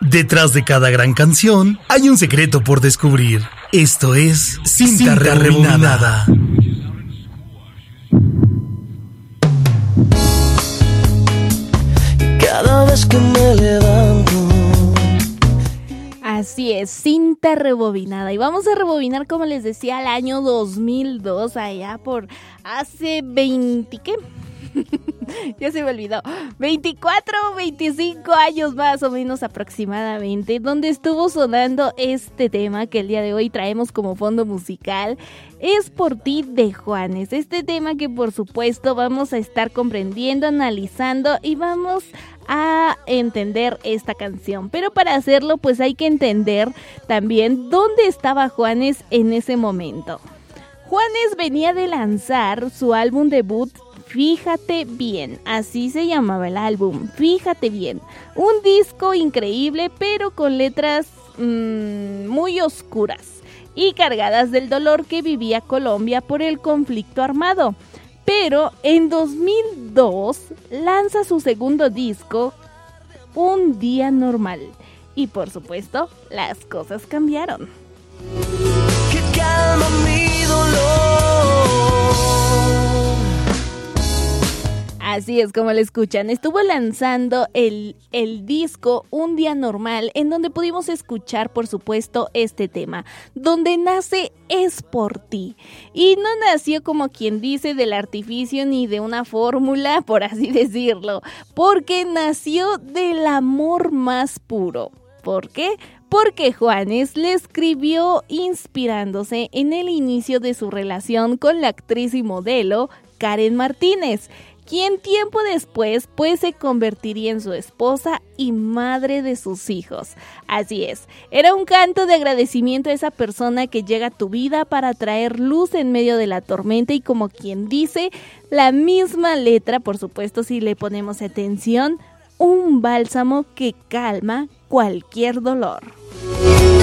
Detrás de cada gran canción hay un secreto por descubrir. Esto es Cinta Rebobinada. Cada vez que me levanto. Así es, cinta rebobinada. Y vamos a rebobinar, como les decía, al año 2002, allá por hace 20, ¿qué? Ya se me olvidó, 24, 25 años más o menos aproximadamente, donde estuvo sonando este tema que el día de hoy traemos como fondo musical. Es por ti de Juanes, este tema que por supuesto vamos a estar comprendiendo, analizando y vamos a entender esta canción. Pero para hacerlo pues hay que entender también dónde estaba Juanes en ese momento. Juanes venía de lanzar su álbum debut Fíjate Bien, así se llamaba el álbum, Fíjate Bien. Un disco increíble pero con letras muy oscuras y cargadas del dolor que vivía Colombia por el conflicto armado. Pero en 2002 lanza su segundo disco, Un Día Normal. Y por supuesto, las cosas cambiaron. Que calma mi dolor. Así es como lo escuchan, estuvo lanzando el disco Un Día Normal, en donde pudimos escuchar por supuesto este tema, donde nace Es por ti, y no nació como quien dice del artificio ni de una fórmula, por así decirlo, porque nació del amor más puro. ¿Por qué? Porque Juanes le escribió inspirándose en el inicio de su relación con la actriz y modelo Karen Martínez, quien tiempo después pues se convertiría en su esposa y madre de sus hijos. Así es, era un canto de agradecimiento a esa persona que llega a tu vida para traer luz en medio de la tormenta, y como quien dice, la misma letra, por supuesto si le ponemos atención, un bálsamo que calma cualquier dolor.